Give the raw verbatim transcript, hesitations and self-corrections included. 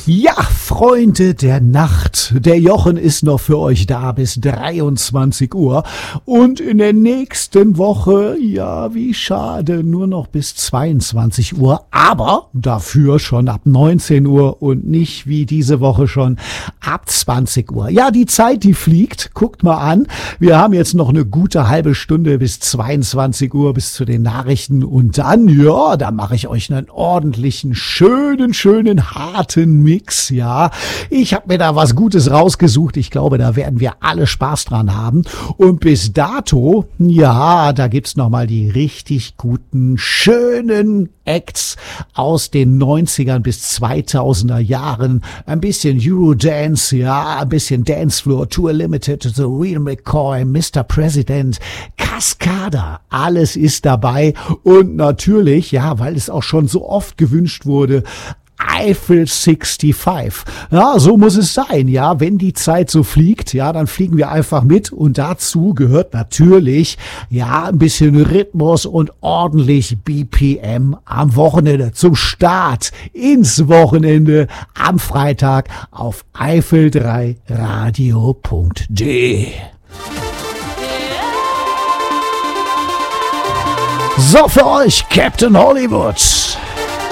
Ja, Freunde der Nacht, der Jochen ist noch für euch da bis dreiundzwanzig Uhr und in der nächsten Woche, ja, wie schade, nur noch bis zweiundzwanzig Uhr, aber dafür schon ab neunzehn Uhr und nicht wie diese Woche schon ab zwanzig Uhr. Ja, die Zeit, die fliegt, guckt mal an, wir haben jetzt noch eine gute halbe Stunde bis zweiundzwanzig Uhr, bis zu den Nachrichten und dann, ja, da mache ich euch einen ordentlichen, schönen, schönen, harten Mix, ja. Ich habe mir da was Gutes rausgesucht. Ich glaube, da werden wir alle Spaß dran haben. Und bis dato, ja, da gibt's noch mal die richtig guten, schönen Acts aus den neunzigern bis zweitausender Jahren. Ein bisschen Eurodance, ja, ein bisschen Dancefloor, Tour Limited, The Real McCoy, Mister President, Cascada, alles ist dabei. Und natürlich, ja, weil es auch schon so oft gewünscht wurde, Eiffel sechsundsiebzig. Ja, so muss es sein, ja. Wenn die Zeit so fliegt, ja, dann fliegen wir einfach mit und dazu gehört natürlich, ja, ein bisschen Rhythmus und ordentlich B P M am Wochenende zum Start ins Wochenende am Freitag auf Eifel drei radio punkt de. So, für euch Captain Hollywood.